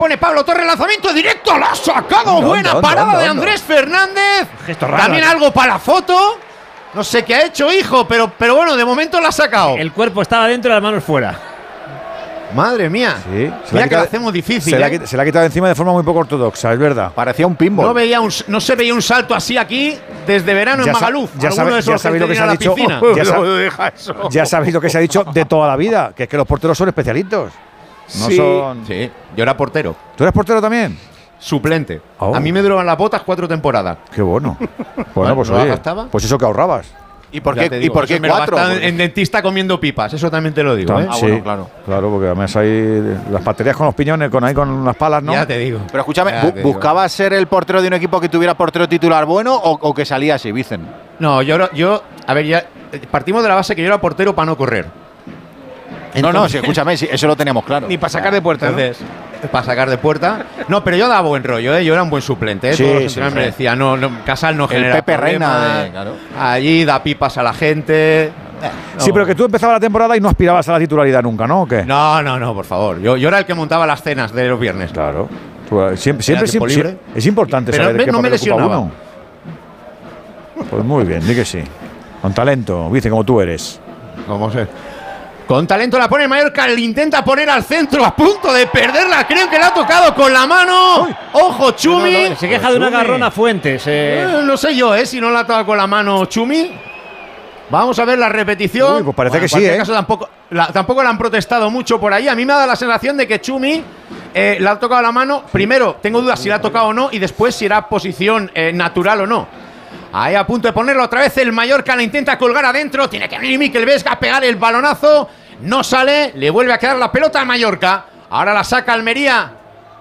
Pone Pablo Torre, lanzamiento directo, lo ha sacado, buena parada de Andrés Fernández. Gesto raro. También algo para la foto. No sé qué ha hecho, hijo, pero bueno, de momento la ha sacado. El cuerpo estaba dentro y las manos fuera. Madre mía. Sí, Mira que lo hacemos difícil. Se la ha quitado encima de forma muy poco ortodoxa, es verdad. Parecía un pinball. No se veía un salto así aquí desde verano en Magaluf. Ya sabéis lo que se ha dicho. Ya sabéis lo que se ha dicho de toda la vida, que es que los porteros son especialitos. No son. Sí, yo era portero. ¿Tú eres portero también? Suplente. Oh. A mí me duraban las botas 4 temporadas. Qué bueno. Bueno, pues ¿no la oye, gastaba? pues eso que ahorrabas. ¿Y por Ya qué, te digo, ¿y por qué eso me lo 4? gastan en dentista comiendo pipas, eso también te lo digo. ¿eh? Sí, bueno, claro. Claro, porque además hay las baterías con los piñones, con las palas, ¿no? Ya te digo. Pero escúchame, Ya te digo. ¿buscabas ser el portero de un equipo que tuviera portero titular bueno o que salía así, Vicen? No, a ver, ya partimos de la base que yo era portero para no correr. No, sí, escúchame, sí, eso lo teníamos claro. Ni para sacar de puerta, Entonces, para sacar de puerta. No, pero yo daba buen rollo, ¿eh? Yo era un buen suplente, ¿eh? Sí, Todos los sí, entrenadores me decían, no, Casal no El genera Pepe problemas. Reina de- claro. Allí da pipas a la gente. Sí, pero que tú empezabas la temporada y no aspirabas a la titularidad nunca, ¿no? ¿O qué? No, por favor. Yo era el que montaba las cenas de los viernes. Claro. Siempre tiempo libre. es importante Pero saber ves, qué no me papel ocupa lesionaba. uno. Pues muy bien, di que sí. Con talento, dice como tú eres. ¿Cómo se? Con talento la pone Mallorca, le intenta poner al centro, a punto de perderla. Creo que la ha tocado con la mano. ¡Ojo, Chumi! Se queja de un agarrón a Fuentes. No sé yo, si no la ha tocado con la mano Chumi. Vamos a ver la repetición. Uy, pues parece que en sí, cualquier ¿eh? caso, tampoco la han protestado mucho por ahí. A mí me ha dado la sensación de que Chumi le ha tocado la mano. Primero, tengo dudas si la ha tocado o no. Y después, si era posición natural o no. Ahí a punto de ponerlo otra vez. El Mallorca la intenta colgar adentro. Tiene que venir Mikel Vesga a pegar el balonazo. No sale. Le vuelve a quedar la pelota al Mallorca. Ahora la saca Almería.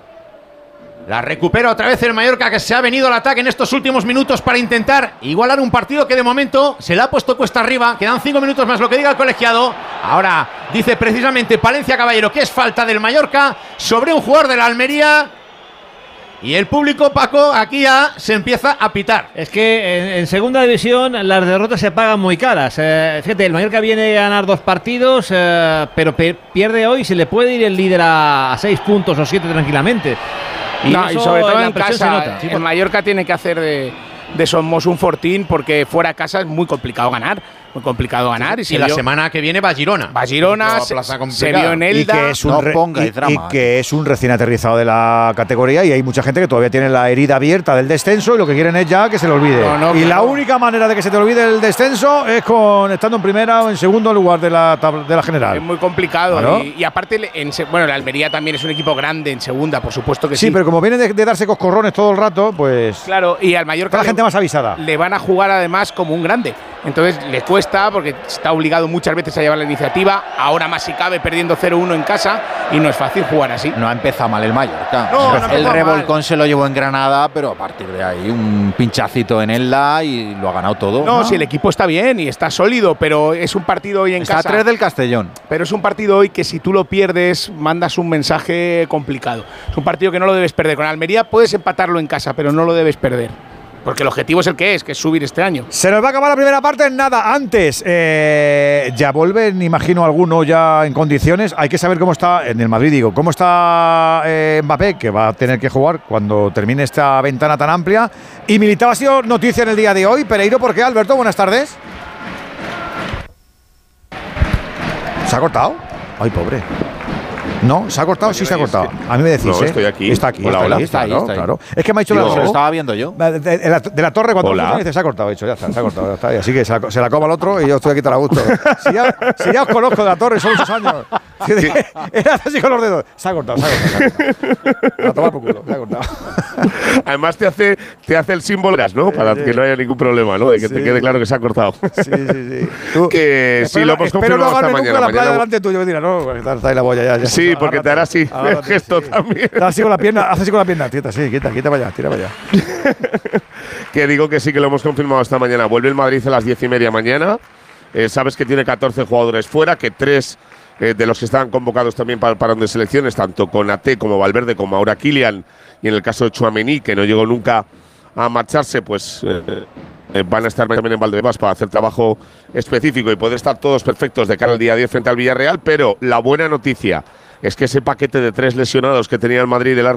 La recupera otra vez el Mallorca, que se ha venido al ataque en estos últimos minutos para intentar igualar un partido que de momento se le ha puesto cuesta arriba. Quedan 5 minutos más, lo que diga el colegiado. Ahora dice precisamente Palencia Caballero que es falta del Mallorca sobre un jugador de la Almería. Y el público, Paco, aquí ya se empieza a pitar. Es que en segunda división las derrotas se pagan muy caras. Fíjate, el Mallorca viene a ganar 2 partidos, pero pierde hoy. Se le puede ir el líder a 6 puntos o 7 tranquilamente. Y sobre todo la en presión se casa, nota. el Mallorca tiene que hacer de Somos un fortín, porque fuera de casa es muy complicado ganar. Muy complicado ganar. Y la semana que viene va a Girona. Va a Girona, se vio en Elda. Y que es un recién aterrizado de la categoría, y hay mucha gente que todavía tiene la herida abierta del descenso y lo que quieren es ya que se le olvide. Y la única manera de que se te olvide el descenso es estando en primera o en segundo lugar de la general. Es muy complicado. Claro. Y aparte, la Almería también es un equipo grande en segunda, por supuesto que sí. Sí, pero como viene de darse coscorrones todo el rato, pues. Claro, y al Mallorca la gente más avisada. Le van a jugar además como un grande. Entonces le cuesta, porque está obligado muchas veces a llevar la iniciativa. Ahora más si cabe, perdiendo 0-1 en casa, y no es fácil jugar así. No ha empezado mal el Mallorca. No el revolcón se lo llevó en Granada, pero a partir de ahí un pinchacito en Elda y lo ha ganado todo. No, si el equipo está bien y está sólido, pero es un partido hoy en está casa. a 3 del Castellón. Pero es un partido hoy que si tú lo pierdes, mandas un mensaje complicado. Es un partido que no lo debes perder. Con Almería puedes empatarlo en casa, pero no lo debes perder. Porque el objetivo es el que es subir este año. Se nos va a acabar la primera parte en nada. Antes, ya vuelven, imagino, alguno ya en condiciones. Hay que saber cómo está, en el Madrid digo, cómo está Mbappé, que va a tener que jugar cuando termine esta ventana tan amplia. Y Militao ha sido noticia en el día de hoy. Pereiro, ¿por qué, Alberto? Buenas tardes. ¿Se ha cortado? Ay, pobre. No, ¿se ha cortado? Sí, se ha cortado. A mí me decís, no, estoy aquí. Está aquí. Hola, está ahí. Es que me ha dicho lo estaba viendo yo. De la torre, cuando me dice, se ha cortado, he dicho, ya está, se ha cortado. Ya está. Así que se la coma el otro y yo estoy aquí tan a gusto. Si ya os conozco de la torre, son muchos años. Era así con los dedos. Se ha cortado. A tomar por culo, se ha cortado. Además te hace el símbolo, ¿no? Para que no haya ningún problema, ¿no? De que te quede claro que se ha cortado. Sí. Tú, que sí lo hemos confirmado esta mañana. Espero no la playa delante tuyo, me dirá, no, está ahí la boya ya. Sí, porque te hará así el gesto también. Hace así con la pierna, quieta para allá, tira para allá. Que digo que sí que lo hemos confirmado esta mañana. Vuelve el Madrid a las 10:30 mañana. Sabes que tiene 14 jugadores fuera, que 3 de los que estaban convocados también para el parón de selecciones, tanto Konaté como Valverde, como ahora Kylian, y en el caso de Tchouaméni, que no llegó nunca a marcharse, pues van a estar también en Valdebebas para hacer trabajo específico y poder estar todos perfectos de cara al día 10 frente al Villarreal. Pero la buena noticia es que ese paquete de 3 lesionados que tenía el Madrid de larga